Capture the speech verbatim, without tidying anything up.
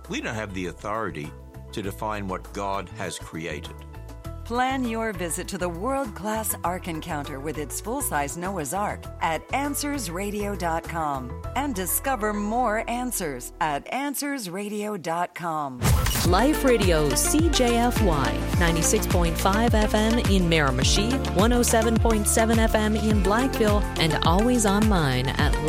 We don't have the authority to define what God has created. Plan your visit to the world-class Ark Encounter with its full-size Noah's Ark at answers radio dot com and discover more answers at answers radio dot com. Life Radio C J F Y ninety-six point five F M in Miramichi, one oh seven point seven F M in Blackville, and always online at